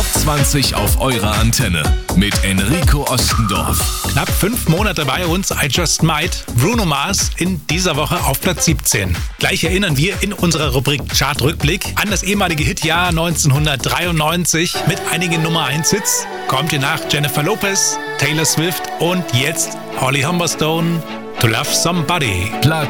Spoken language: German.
Top 20 auf eurer Antenne mit Enrico Ostendorf. Knapp 5 Monate bei uns, I Just Might. Bruno Mars in dieser Woche auf Platz 17. Gleich erinnern wir in unserer Rubrik Chartrückblick an das ehemalige Hitjahr 1993 mit einigen Nummer 1 Hits. Kommt ihr nach Jennifer Lopez, Taylor Swift und jetzt Holly Humberstone, To Love Somebody. Platz